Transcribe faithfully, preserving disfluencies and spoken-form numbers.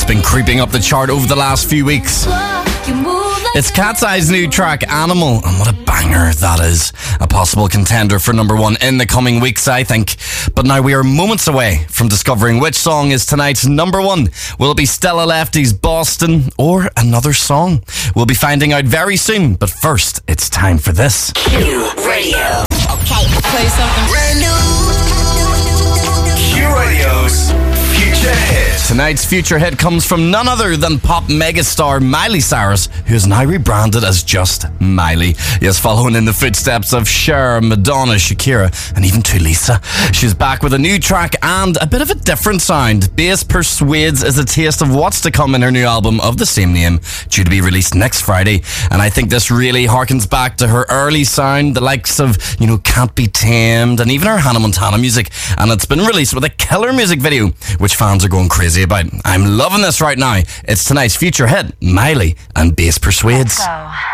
It's been creeping up the chart over the last few weeks. It's Cat's Eye's new track, Animal, and what a banger that is. A possible contender for number one in the coming weeks, I think. But now we are moments away from discovering which song is tonight's number one. Will it be Stella Lefty's Boston or another song? We'll be finding out very soon, but first, it's time for this. Q Radio. Okay, play something brand new. Q Radio's Future Hit. Tonight's future hit comes from none other than pop megastar Miley Cyrus, who is now rebranded as just Miley. Yes, following in the footsteps of Cher, Madonna, Shakira, and even Tulisa. She's back with a new track and a bit of a different sound. Bass Persuades is a taste of what's to come in her new album of the same name, due to be released next Friday. And I think this really harkens back to her early sound, the likes of, you know, Can't Be Tamed, and even her Hannah Montana music. And it's been released with a killer music video, which fans are going crazy about. I'm loving this right now. It's tonight's future hit, Miley and Bass Persuades. Let's go.